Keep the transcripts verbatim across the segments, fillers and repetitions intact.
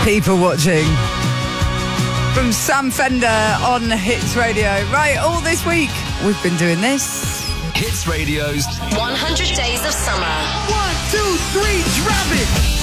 People watching. From Sam Fender on Hits Radio. Right, all this week, we've been doing this. Hits Radio's one hundred Days of Summer. One, two, three, drop it!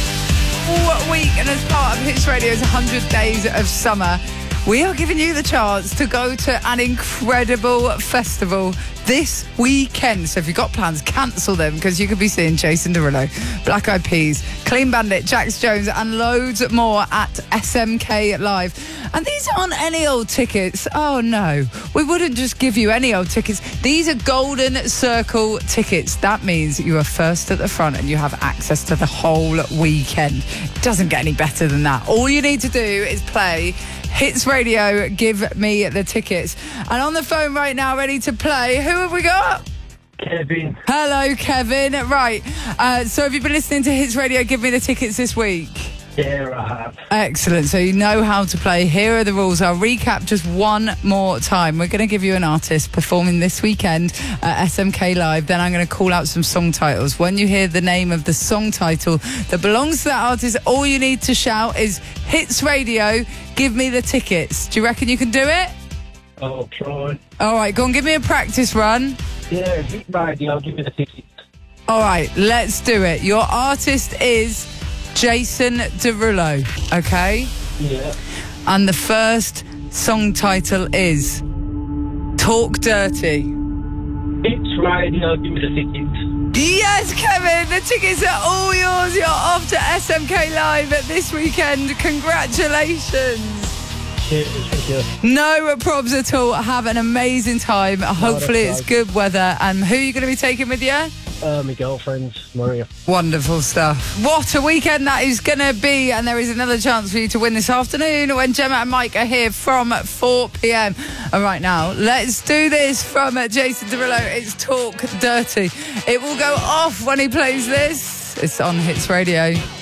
All week, and as part of Hits Radio's one hundred Days of Summer, we are giving you the chance to go to an incredible festival this weekend. So if you've got plans, cancel them, because you could be seeing Jason Derulo, Black Eyed Peas, Clean Bandit, Jax Jones, and loads more at S M K Live. And these aren't any old tickets. Oh no, we wouldn't just give you any old tickets. These are Golden Circle tickets. That means you are first at the front and you have access to the whole weekend. It doesn't get any better than that. All you need to do is play Hits Radio, give me the tickets. And on the phone right now, ready to play, who have we got? Kevin. Hello, Kevin. Right. Uh, so have you been listening to Hits Radio, give me the tickets this week? Yeah, I have. Excellent. So you know how to play. Here are the rules. I'll recap just one more time. We're going to give you an artist performing this weekend at S M K Live. Then I'm going to call out some song titles. When you hear the name of the song title that belongs to that artist, all you need to shout is Hits Radio, give me the tickets. Do you reckon you can do it? I'll try. All right, go on, give me a practice run. Yeah, Hit Radio, give me the tickets. All right, let's do it. Your artist is Jason Derulo, okay? Yeah. And the first song title is Talk Dirty. Hits Radio, give me the tickets. Yes, Kevin, the tickets are all yours. You're off to S M K Live at this weekend. Congratulations. Cheers, thank you. No probs at all. Have an amazing time. Hopefully it's good weather. And who are you going to be taking with you? Uh, my girlfriend, Maria. Wonderful stuff. What a weekend that is going to be. And there is another chance for you to win this afternoon when Gemma and Mike are here from four p.m. And right now, let's do this from Jason Derulo. It's Talk Dirty. It will go off when he plays this. It's on Hits Radio.